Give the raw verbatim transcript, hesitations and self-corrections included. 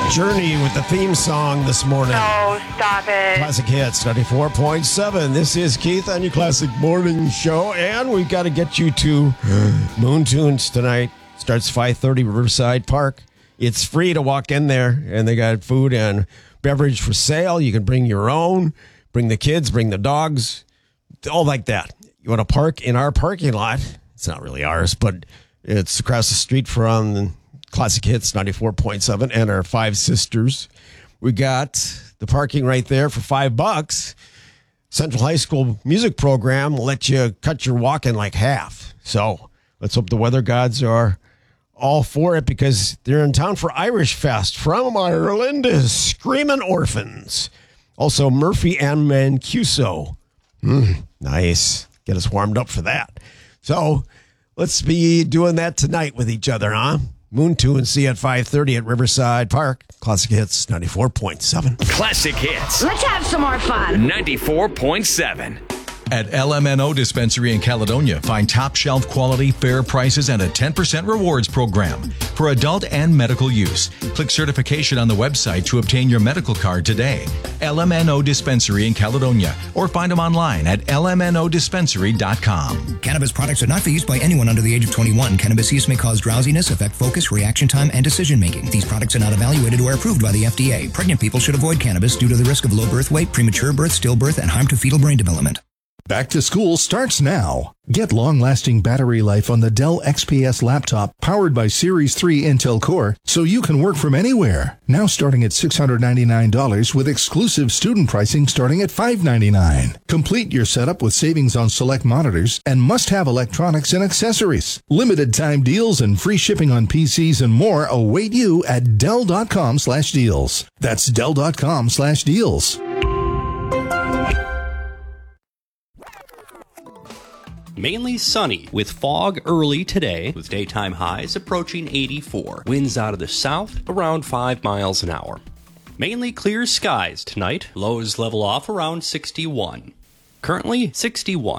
Journey with the theme song this morning. Oh, stop it. Classic Hits, ninety-four point seven. This is Keith on your Classic Morning Show, and we've got to get you to Moon Tunes tonight. Starts five thirty, Riverside Park. It's free to walk in there, and they got food and beverage for sale. You can bring your own, bring the kids, bring the dogs, all like that. You want to park in our parking lot. It's not really ours, but it's across the street from the Classic Hits ninety-four point seven and our Five Sisters. We got the parking right there for five bucks. Central High School music program will let you cut your walk in like half. So let's hope the weather gods are all for it, because they're in town for Irish Fest from Ireland is Screaming Orphans. Also Murphy and Mancuso. Mm, nice. Get us warmed up for that. So let's be doing that tonight with each other, huh? Moon Tunes, see you at five thirty at Riverside Park. Classic Hits, ninety-four point seven. Classic Hits. Let's have some more fun. ninety-four point seven. At L M N O Dispensary in Caledonia, find top shelf quality, fair prices, and a ten percent rewards program for adult and medical use. Click certification on the website to obtain your medical card today. L M N O Dispensary in Caledonia, or find them online at L M N O dispensary dot com. Cannabis products are not for use by anyone under the age of twenty-one. Cannabis use may cause drowsiness, affect focus, reaction time, and decision making. These products are not evaluated or approved by the F D A. Pregnant people should avoid cannabis due to the risk of low birth weight, premature birth, stillbirth, and harm to fetal brain development. Back to school starts now. Get long-lasting battery life on the Dell X P S laptop powered by Series three Intel Core, so you can work from anywhere. Now starting at six hundred ninety-nine dollars with exclusive student pricing starting at five hundred ninety-nine dollars. Complete your setup with savings on select monitors and must-have electronics and accessories. Limited time deals and free shipping on P Cs and more await you at Dell.com slash deals. That's Dell.com slash deals. Mainly sunny with fog early today, with daytime highs approaching eighty-four. Winds out of the south around five miles an hour. Mainly clear skies tonight. Lows level off around sixty-one. Currently sixty-one.